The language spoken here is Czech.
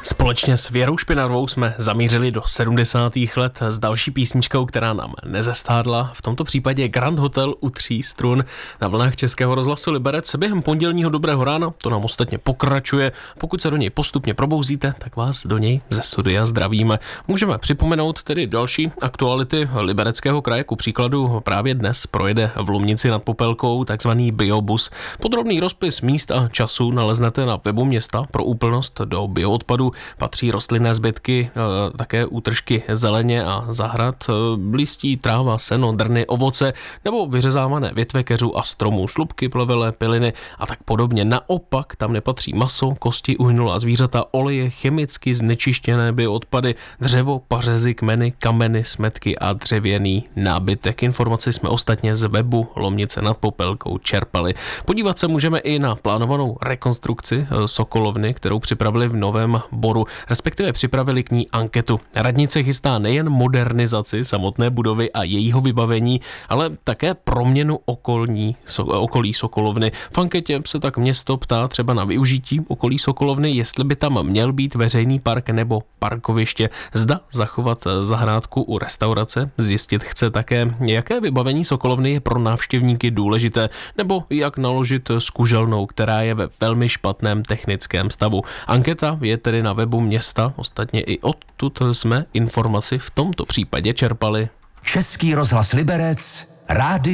Společně s Věrou Špinavou jsme zamířili do 70. let s další písničkou, která nám nezestárla. V tomto případě Grand Hotel u 3 strun na vlnách Českého rozhlasu Liberec. Během pondělního dobrého rána to nám ostatně pokračuje. Pokud se do něj postupně probouzíte, tak vás do něj ze studia zdravíme. Můžeme připomenout tedy další aktuality Libereckého kraje. Ku příkladu právě dnes projede v Lomnici nad Popelkou takzvaný biobus. Podrobný rozpis míst a času naleznete na webu města. Pro úplnost, do bioodpadu patří rostlinné zbytky, také útržky zeleně a zahrad, listí, tráva, seno, drny, ovoce nebo vyřezávané větve keřů a stromů, slupky, plevele, piliny a tak podobně. Naopak tam nepatří maso, kosti, uhynulá zvířata, oleje, chemicky znečištěné bioodpady, dřevo, pařezy, kmeny, kameny, smetky a dřevěný nábytek. Informaci jsme ostatně z webu Lomnice nad Popelkou čerpali. Podívat se můžeme i na plánovanou rekonstrukci sokolovny, kterou připravili v Novém Boru, respektive připravili k ní anketu. Radnice chystá nejen modernizaci samotné budovy a jejího vybavení, ale také proměnu okolí sokolovny. V anketě se tak město ptá třeba na využití okolí sokolovny, jestli by tam měl být veřejný park nebo parkoviště. Zda zachovat zahrádku u restaurace. Zjistit chce také, jaké vybavení sokolovny je pro návštěvníky důležité, nebo jak naložit s kuželnou, která je ve velmi špatném technickém stavu. Anketa je tedy na webu města, ostatně i odtud jsme informaci v tomto případě čerpali. Český rozhlas Liberec, rádio